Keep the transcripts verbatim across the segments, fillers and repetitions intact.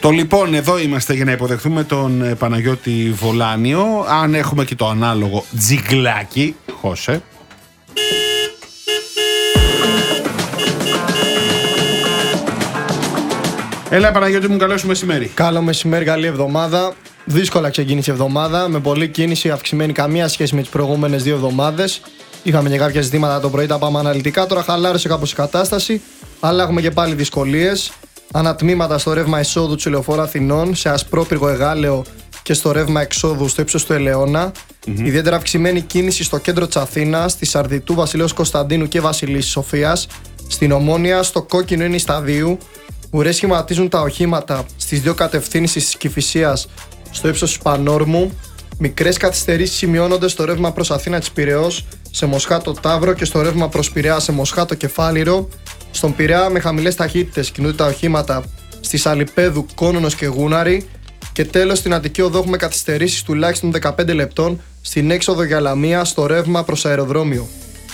Το λοιπόν, εδώ είμαστε για να υποδεχθούμε τον Παναγιώτη Βολάνιο. Αν έχουμε και το ανάλογο τζιγκλάκι, χώσε. Έλα Παναγιώτη μου, καλό σου μεσημέρι. Καλό μεσημέρι, καλή εβδομάδα. Δύσκολα ξεκίνησε η εβδομάδα, με πολλή κίνηση, αυξημένη καμία σχέση με τις προηγούμενες δύο εβδομάδες. Είχαμε και κάποια ζητήματα το πρωί, τα πάμε αναλυτικά. Τώρα χαλάρωσε κάπως η κατάσταση, αλλά έχουμε και πάλι δυσκολίες. Ανατμήματα στο ρεύμα εισόδου του Λεωφόρου Αθηνών, σε Ασπρόπυργο Εγάλεο και στο ρεύμα εξόδου στο ύψος του Ελαιώνα. Mm-hmm. Ιδιαίτερα αυξημένη κίνηση στο κέντρο της Αθήνας, στη Σαρδιτού, Βασιλέως Κωνσταντίνου και Βασιλής Σοφίας. Στην Ομόνια, στο κόκκινο είναι η Σταδίου. Ουρές σχηματίζουν τα οχήματα στις δύο κατευθύνσεις της Κηφισίας στο ύψος του Πανόρμου. Μικρές καθυστερήσεις σημειώνονται στο ρεύμα προς Αθήνα της Πειραιώς, σε Μοσχάτο Ταύρο και στο ρεύμα προς Πειραιά σε Μοσχάτο Κεφάλιρο. Στον Πειραιά με χαμηλές ταχύτητες κινούνται τα οχήματα στις Αλιπέδου, Κόνονος και Γούναρη. Και τέλος στην Αττική Οδό έχουμε καθυστερήσεις τουλάχιστον δεκαπέντε λεπτών στην έξοδο για Λαμία στο ρεύμα προς αεροδρόμιο.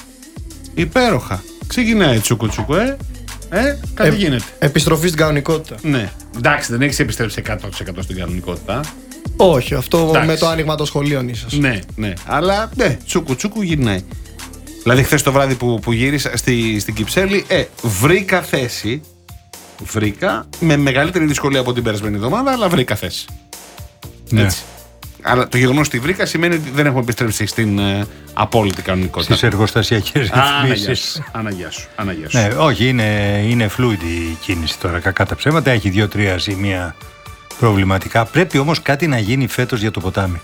Υπέροχα. Ξεκινάει τσούκου τσούκου, ε. Ε, κάτι ε, γίνεται. Επιστροφή στην κανονικότητα. Ναι. Εντάξει, δεν έχεις επιστρέψει εκατό τοις εκατό στην κανονικότητα. Όχι, αυτό Εντάξει. Με το άνοιγμα των σχολείων ίσως. Ναι, ναι. Αλλά ναι, τσούκου τσούκου γυρνάει. Δηλαδή, χθες το βράδυ που, που γύρισα στη, στην Κυψέλη, ε, βρήκα θέση. Βρήκα με μεγαλύτερη δυσκολία από την περασμένη εβδομάδα, αλλά βρήκα θέση. Ναι. Έτσι. Αλλά το γεγονός ότι βρήκα σημαίνει ότι δεν έχουμε επιστρέψει στην ε, απόλυτη κανονικότητα. Στις εργοστασιακές ρυθμίσεις. Αναγιά σου. Αναγιά σου. Ναι, όχι, είναι, είναι fluid η κίνηση τώρα, κακά τα ψέματα. Έχει δύο-τρία σημεία προβληματικά. Πρέπει όμως κάτι να γίνει φέτος για το ποτάμι.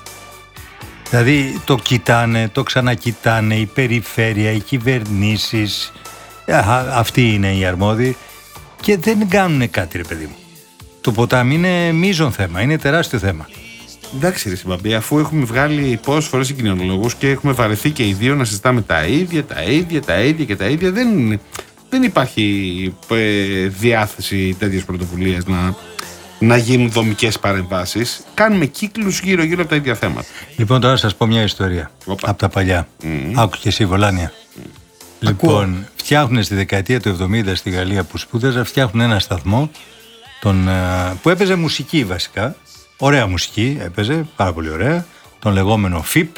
Δηλαδή το κοιτάνε, το ξανακοιτάνε, η περιφέρεια, οι κυβερνήσεις, αυτοί είναι οι αρμόδιοι και δεν κάνουν κάτι, ρε παιδί μου. Το ποτάμι είναι μείζον θέμα, είναι τεράστιο θέμα. Εντάξει, ρε Συμπαμπή, αφού έχουμε βγάλει πόσες φορές οι κοινωνιολόγους και έχουμε βαρεθεί και οι δύο να συζητάμε τα ίδια, τα ίδια, τα ίδια και τα ίδια, δεν, δεν υπάρχει ε, διάθεση τέτοιες πρωτοβουλίες να, να γίνουν δομικές παρεμβάσεις. Κάνουμε κύκλους γύρω-γύρω από τα ίδια θέματα. Λοιπόν, τώρα σας πω μια ιστορία. Οπα. Από τα παλιά. Mm. Άκου και εσύ, Βολάνια. Mm. Λοιπόν, φτιάχνουν στη δεκαετία του εβδομήντα στη Γαλλία που σπούδαζα, φτιάχνουν ένα σταθμό τον, που έπαιζε μουσική βασικά. Ωραία μουσική έπαιζε, πάρα πολύ ωραία. Τον λεγόμενο φιπ.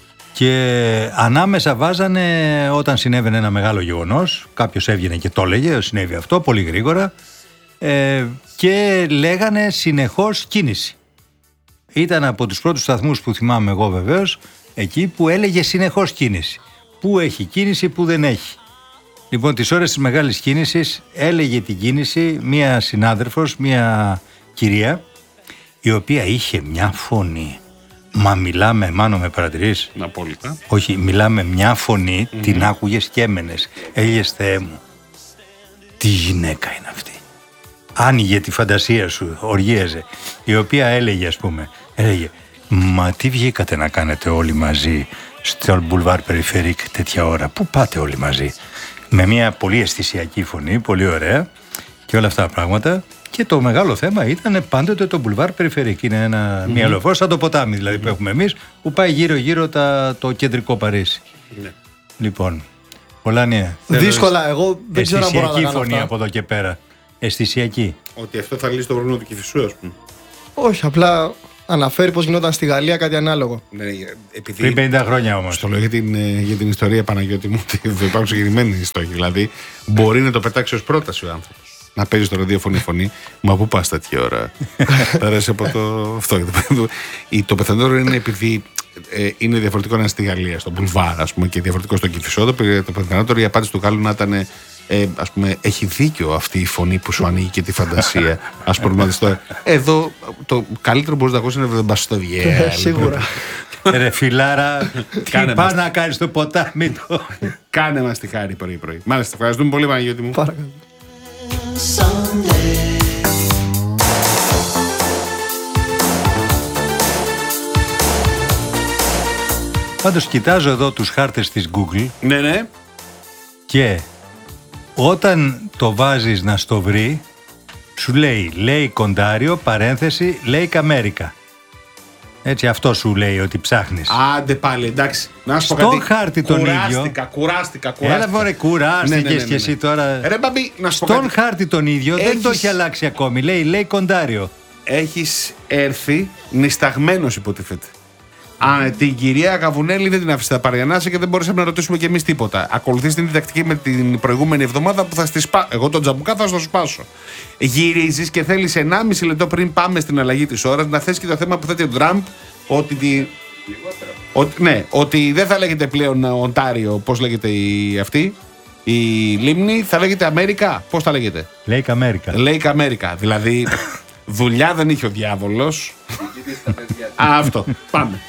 Και ανάμεσα βάζανε όταν συνέβαινε ένα μεγάλο γεγονός. Κάποιος έβγαινε και το έλεγε, συνέβη αυτό πολύ γρήγορα. Ε, και λέγανε συνεχώς κίνηση. Ήταν από τους πρώτους σταθμούς που θυμάμαι εγώ βεβαίως, εκεί που έλεγε συνεχώς κίνηση. Πού έχει κίνηση, πού δεν έχει. Λοιπόν, τις ώρες της μεγάλης κίνησης έλεγε την κίνηση μία συνάδελφος, μία κυρία, η οποία είχε μια φωνή. Μα μιλάμε, Μάνο, με παρατηρείς? Απόλυτα. Όχι, μιλάμε μια φωνή, mm-hmm. την άκουγες και έμενες. Έλεγες, Θεέ μου, τι γυναίκα είναι αυτή. Άνοιγε τη φαντασία σου, οργίαζε. Η οποία έλεγε, ας πούμε, έλεγε, μα τι βγήκατε να κάνετε όλοι μαζί στο Boulevard Περιφερικ τέτοια ώρα? Πού πάτε όλοι μαζί? Με μια πολύ αισθησιακή φωνή, πολύ ωραία και όλα αυτά τα πράγματα. Και το μεγάλο θέμα ήταν πάντοτε το Boulevard Περιφερικ. Είναι ένα, mm-hmm. μια λεωφόρο σαν το ποτάμι δηλαδή mm-hmm. που έχουμε εμείς, που πάει γύρω-γύρω τα, το κεντρικό Παρίσι. Ναι. Λοιπόν, Βολάνια. Δύσκολα, εγώ δεν ξέρω αν μπορώ να κάνω φωνή αυτά. Από εδώ και πέρα. Αισθησιακή. Ότι αυτό θα λύσει το πρόβλημα του Κηφισού, ας πούμε. Όχι, απλά αναφέρει πως γινόταν στη Γαλλία κάτι ανάλογο. Ναι, επειδή... Πριν πενήντα χρόνια όμως. Στο λέω για την, για την ιστορία, Παναγιώτη μου, ότι δεν υπάρχουν συγκεκριμένοι στόχοι. Δηλαδή, μπορεί να το πετάξει ως πρόταση ο άνθρωπος. Να παίζει στο ραδιόφωνο φωνή, μα πού πας τέτοια ώρα? Πέρασε από το. Αυτό. Το πεθανόρο είναι επειδή ε, είναι διαφορετικό να είναι στη Γαλλία, στο Μπουλβάρ, ας πούμε, και διαφορετικό στο Κηφισό. Το πεθανόρο, η απάντηση του Γάλλου να ήταν, ε, ας πούμε, έχει δίκιο αυτή η φωνή που σου ανοίγει και τη φαντασία. Ας προβληματιστώ. Εδώ το καλύτερο μπορείς να ακούσεις είναι να πας στο Βιέρα. Σίγουρα. Ρε φιλάρα, τι πας να κάνεις στο ποτάμι του? Κάνε μας τη χάρη πρωί-πρωί. Μάλιστα, ευχαριστούμε πολύ, Παναγιώτη μου. Παρακαλώ. Πάντως κοιτάζω εδώ τους χάρτες της Google. Ναι, ναι. Και όταν το βάζεις να στο βρει, σου λέει λέει Κοντάριο, παρένθεση, λέει Αμέρικα. Έτσι, αυτό σου λέει ότι ψάχνεις. Άντε πάλι, εντάξει. Να σου πω στον κάτι. χάρτη τον ίδιο. Κουράστηκα, κουράστηκα, κουράστηκα. Έλα μωρέ, κουράστηκες ναι, ναι, ναι, ναι, ναι. και εσύ τώρα. Ρε μπαμπή, να σου πω στον κάτι. χάρτη τον ίδιο Έχεις... δεν το έχει αλλάξει ακόμη. Λέει, λέει Κοντάριο. έχεις έρθει νησταγμένος, υποτίθεται. Α, την κυρία Γαβουνέλη δεν την άφησε να παριανάσει και δεν μπορούσαμε να ρωτήσουμε κι εμείς τίποτα. Ακολουθείς την διδακτική με την προηγούμενη εβδομάδα που θα στη σπάσω. Εγώ τον τζαμπουκά θα στο σπάσω. Γυρίζεις και θέλεις ενάμιση λεπτό πριν πάμε στην αλλαγή της ώρας να θες και το θέμα που θέτει ο Τραμπ, ότι. Τη... ότι ναι, ότι δεν θα λέγεται πλέον Οντάριο, πώς λέγεται η αυτή. Η λίμνη θα λέγεται Αμέρικα. Πώς θα λέγεται? Lake America. Lake America. Δηλαδή, δουλειά δεν είχε ο διάβολος. Α, αυτό. Πάμε.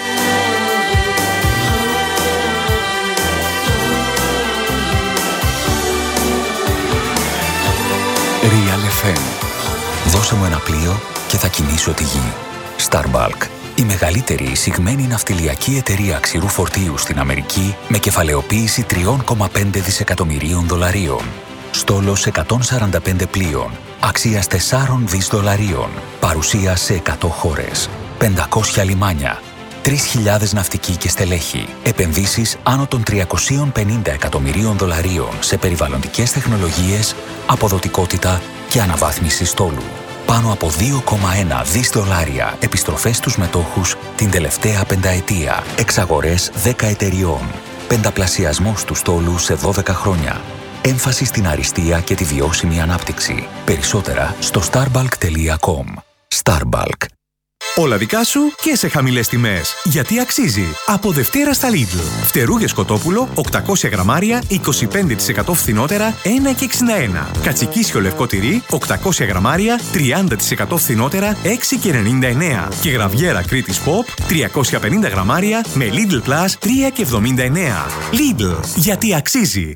Real εφ εμ. Δώσε μου ένα πλοίο και θα κινήσω τη γη. Starbulk. Η μεγαλύτερη εισηγμένη ναυτιλιακή εταιρεία ξηρού φορτίου στην Αμερική με κεφαλαιοποίηση τρία κόμμα πέντε δισεκατομμυρίων δολαρίων. Στόλος εκατόν σαράντα πέντε πλοίων, αξίας τέσσερα δισεκατομμύρια δολαρίων. Παρουσία σε εκατό χώρες. πεντακόσια λιμάνια. τρεις χιλιάδες ναυτικοί και στελέχη. Επενδύσεις άνω των τριακόσια πενήντα εκατομμυρίων δολαρίων σε περιβαλλοντικές τεχνολογίες, αποδοτικότητα και αναβάθμιση στόλου. Πάνω από δύο κόμμα ένα δισεκατομμύρια δολάρια επιστροφές στους μετόχους την τελευταία πενταετία. Εξαγορές δέκα εταιριών. Πενταπλασιασμός του στόλου σε δώδεκα χρόνια. Έμφαση στην αριστεία και τη βιώσιμη ανάπτυξη. Περισσότερα στο starbalk τελεία com. Starbulk. Όλα δικά σου και σε χαμηλές τιμές. Γιατί αξίζει. Από Δευτέρα στα Lidl. Φτερούγες κοτόπουλο οκτακόσια γραμμάρια είκοσι πέντε τοις εκατό φθηνότερα ένα και εξήντα ένα. Κατσικίσιο λευκό τυρί οκτακόσια γραμμάρια τριάντα τοις εκατό φθηνότερα έξι και ενενήντα εννέα. Και γραβιέρα Κρήτης Pop τριακόσια πενήντα γραμμάρια με Lidl Plus τρία και εβδομήντα εννέα. Lidl. Γιατί αξίζει.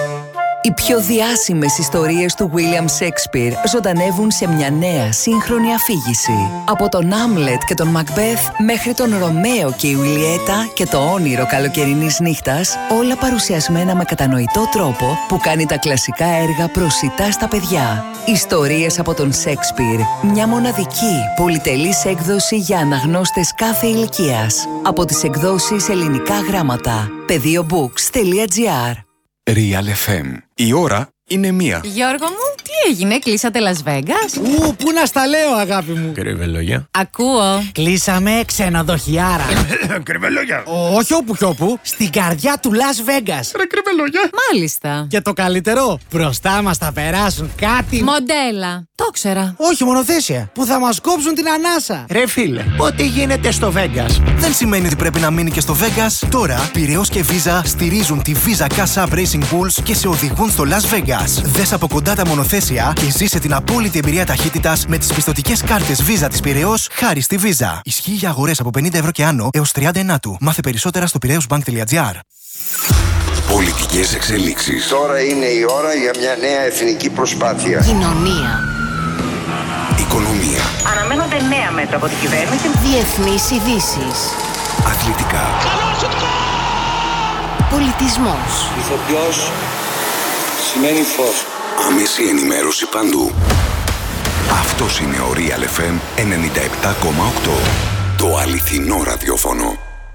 Οι πιο διάσημες ιστορίες του William Shakespeare ζωντανεύουν σε μια νέα σύγχρονη αφήγηση. Από τον Άμλετ και τον Μακμπέθ μέχρι τον Ρωμαίο και η Ιουλιέτα και το όνειρο καλοκαιρινής νύχτας, όλα παρουσιασμένα με κατανοητό τρόπο που κάνει τα κλασικά έργα προσιτά στα παιδιά. Ιστορίες από τον Shakespeare, μια μοναδική πολυτελής έκδοση για αναγνώστες κάθε ηλικίας. Από τις εκδόσεις Ελληνικά Γράμματα. πεδίομπooks τελεία gr. Real εφ εμ. Η ώρα είναι μία. Γιώργο μου, τι έγινε, κλείσατε Las Vegas? Ου, πού να στα λέω, αγάπη μου. Κρυβελόγια. Ακούω. Κλείσαμε ξενοδοχιάρα. Κρυβελόγια. Όχι όπου κι όπου, στην καρδιά του Las Vegas. Ρε κρυβελόγια. Μάλιστα. Και το καλύτερο, μπροστά μας θα περάσουν κάτι. Μοντέλα. Το ξέρα. Όχι, μονοθέσια. Που θα μας κόψουν την ανάσα. Ρε φίλε, ό,τι γίνεται στο Vegas Δεν σημαίνει ότι πρέπει να μείνει και στο Vegas. Τώρα, Πειραιώς και Visa στηρίζουν τη Visa Cash App Racing Bulls και σε οδηγούν στο Las Vegas. Δες από κοντά τα μονοθέσια και ζήσε την απόλυτη εμπειρία ταχύτητας με τις πιστωτικές κάρτες Visa της Πειραιώς χάρη στη Visa. Ισχύει για αγορές από πενήντα ευρώ και άνω έως τριάντα ενάτου. Μάθε περισσότερα στο πειραιώσbank τελεία gr. Πολιτικές εξελίξεις. Τώρα είναι η ώρα για μια νέα εθνική προσπάθεια. Κοινωνία. Οικονομία. Αναμένονται νέα μέτρα από την κυβέρνηση. Διεθνείς ειδήσεις. Αθλητικά. Πολιτισμός. Ηθοποιός σημαίνει φως. Άμεση ενημέρωση παντού. Αυτός είναι ο Real εφ εμ ενενήντα επτά κόμμα οκτώ. Το αληθινό ραδιόφωνο.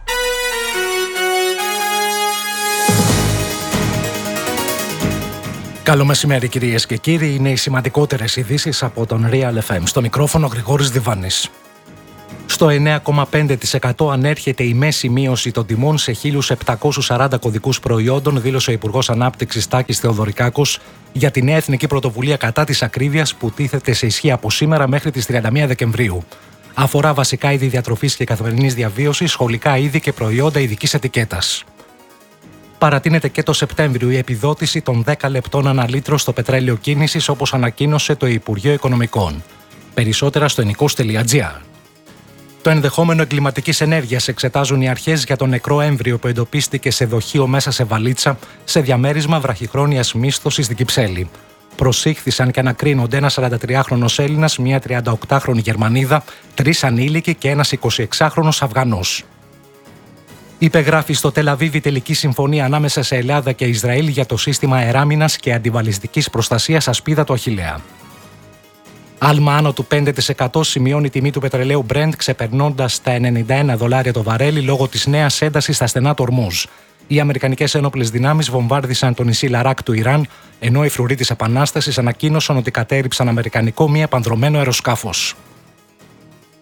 Καλό μεσημέρι κυρίες και κύριοι, είναι οι σημαντικότερες ειδήσεις από τον Real εφ εμ. Στο μικρόφωνο Γρηγόρης Διβάνης. Στο εννέα κόμμα πέντε τοις εκατό ανέρχεται η μέση μείωση των τιμών σε χίλιους επτακόσιους σαράντα κωδικούς προϊόντων, δήλωσε ο Υπουργός Ανάπτυξης Τάκης Θεοδωρικάκος για τη νέα εθνική πρωτοβουλία κατά της ακρίβειας που τίθεται σε ισχύ από σήμερα μέχρι τις τριάντα μία Δεκεμβρίου. Αφορά βασικά είδη διατροφής και καθημερινής διαβίωσης, σχολικά είδη και προϊόντα ειδικής ετικέτας. Παρατείνεται και το Σεπτέμβριο η επιδότηση των δέκα λεπτών ανά λίτρο στο πετρέλαιο κίνησης, όπως ανακοίνωσε το Υπουργείο Οικονομικών. Περισσότερα στο ενικός τελεία gr. Το ενδεχόμενο εγκληματικής ενέργειας εξετάζουν οι αρχές για το νεκρό έμβριο που εντοπίστηκε σε δοχείο μέσα σε βαλίτσα σε διαμέρισμα βραχυχρόνιας μίσθωσης στην Κυψέλη. Προσήχθησαν και ανακρίνονται ένας σαραντατριάχρονος Έλληνας, μια τριανταοκτάχρονη Γερμανίδα, τρεις ανήλικοι και ένας εικοσιεξάχρονος Αφγανός. Υπεγράφει στο Τελαβίβ η τελική συμφωνία ανάμεσα σε Ελλάδα και Ισραήλ για το σύστημα αεράμινας και αντιβαλιστικής προστασίας ασπίδα του Αχιλλέα. Άλμα άνω του πέντε τοις εκατό σημειώνει η τιμή του πετρελαίου Brent, ξεπερνώντας τα ενενήντα ένα δολάρια το βαρέλι λόγω της νέας έντασης στα στενά του Ορμούζ. Οι αμερικανικές ένοπλες δυνάμεις βομβάρδισαν το νησί Λαράκ του Ιράν, ενώ οι φρουροί της Επανάστασης ανακοίνωσαν ότι κατέρριψαν αμερικανικό μη επανδρωμένο αεροσκάφος.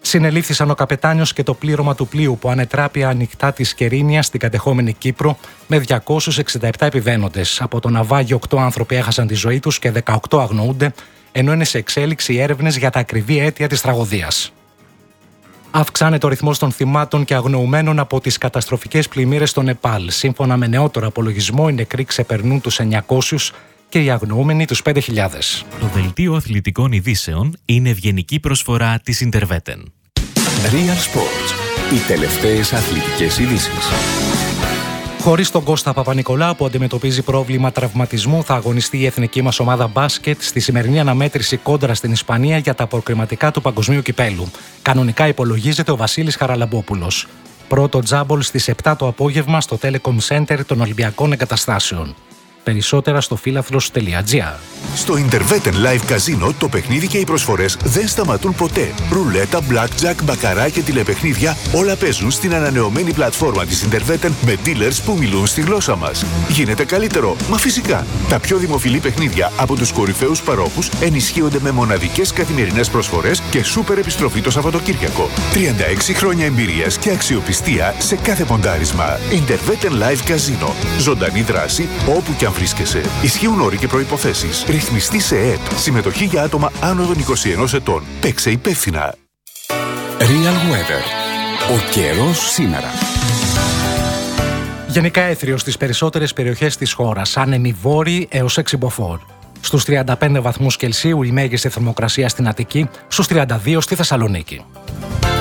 Συνελήφθησαν ο καπετάνιος και το πλήρωμα του πλοίου που ανετράπη ανοιχτά της Κερίνιας στην κατεχόμενη Κύπρο με διακόσιους εξήντα επτά επιβαίνοντες. Από το ναυάγιο οκτώ άνθρωποι έχασαν τη ζωή τους και δεκαοκτώ αγνοούνται, ενώ είναι σε εξέλιξη έρευνες για τα ακριβή αίτια της τραγωδίας. Αυξάνεται ο ρυθμός των θυμάτων και αγνοουμένων από τις καταστροφικές πλημμύρες στο Νεπάλ. Σύμφωνα με νεότερο απολογισμό, οι νεκροί ξεπερνούν τους εννιακόσιους και οι αγνοούμενοι τους πέντε χιλιάδες. Το δελτίο αθλητικών ειδήσεων είναι ευγενική προσφορά της Interveten. Real Sports. Οι τελευταίες αθλητικές ειδήσεις. Χωρίς τον Κώστα Παπα-Νικολάου που αντιμετωπίζει πρόβλημα τραυματισμού, θα αγωνιστεί η εθνική μας ομάδα μπάσκετ στη σημερινή αναμέτρηση κόντρα στην Ισπανία για τα προκριματικά του Παγκοσμίου Κυπέλου. Κανονικά υπολογίζεται ο Βασίλης Χαραλαμπόπουλος. Πρώτο τζάμπολ στις επτά το απόγευμα στο Telecom Center των Ολυμπιακών Εγκαταστάσεων. Περισσότερα στο φίλαθλος τελεία τζι άρ. Στο Interveten Live Casino το παιχνίδι και οι προσφορές δεν σταματούν ποτέ. Ρουλέτα, blackjack, μπακαρά και τηλεπαιχνίδια όλα παίζουν στην ανανεωμένη πλατφόρμα της Interveten με dealers που μιλούν στη γλώσσα μας. Γίνεται καλύτερο, μα φυσικά. Τα πιο δημοφιλή παιχνίδια από τους κορυφαίους παρόχους ενισχύονται με μοναδικές καθημερινές προσφορές και σούπερ επιστροφή το Σαββατοκύριακο. τριάντα έξι χρόνια εμπειρίας και αξιοπιστία σε κάθε ποντάρισμα. Interveten Live Casino. Ζωντανή δράση όπου και αν βρίσκεσαι. Ισχύουν όροι και προϋποθέσεις. Ρυθμιστή σε ΕΕΠ. Συμμετοχή για άτομα άνω των είκοσι ενός ετών. Παίξε υπεύθυνα. Real Weather. Ο καιρός σήμερα. Γενικά έθριος στις περισσότερες περιοχές της χώρας. Άνεμοι βόρειοι έως έξι μποφόρ. Στους τριάντα πέντε βαθμούς Κελσίου η μέγιστη θερμοκρασία στην Αττική, στους τριάντα δύο στη Θεσσαλονίκη.